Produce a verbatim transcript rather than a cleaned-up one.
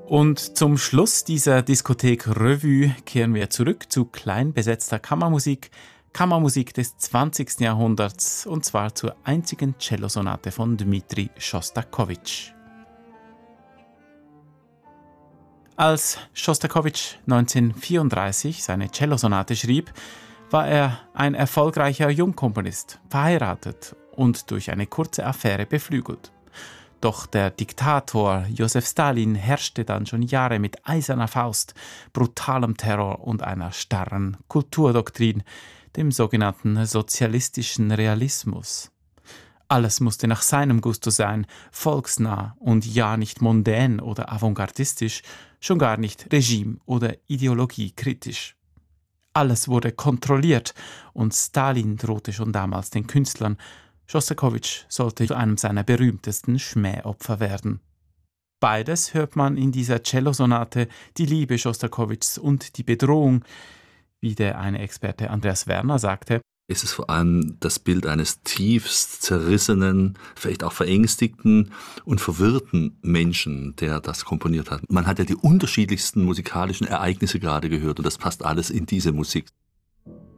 Und zum Schluss dieser Diskothek-Revue kehren wir zurück zu klein besetzter Kammermusik, Kammermusik des zwanzigsten Jahrhunderts, und zwar zur einzigen Cellosonate von Dmitri Schostakowitsch. Als Schostakowitsch neunzehnhundertvierunddreißig seine Cellosonate schrieb, war er ein erfolgreicher Jungkomponist, verheiratet und durch eine kurze Affäre beflügelt. Doch der Diktator Josef Stalin herrschte dann schon Jahre mit eiserner Faust, brutalem Terror und einer starren Kulturdoktrin, dem sogenannten sozialistischen Realismus. Alles musste nach seinem Gusto sein, volksnah und ja nicht mondän oder avantgardistisch, schon gar nicht regime- oder ideologiekritisch. Alles wurde kontrolliert und Stalin drohte schon damals den Künstlern. Schostakowitsch sollte zu einem seiner berühmtesten Schmähopfer werden. Beides hört man in dieser Cellosonate, die Liebe Schostakowitschs und die Bedrohung. Wie der eine Experte Andreas Werner sagte: Es ist vor allem das Bild eines tiefst zerrissenen, vielleicht auch verängstigten und verwirrten Menschen, der das komponiert hat. Man hat ja die unterschiedlichsten musikalischen Ereignisse gerade gehört und das passt alles in diese Musik.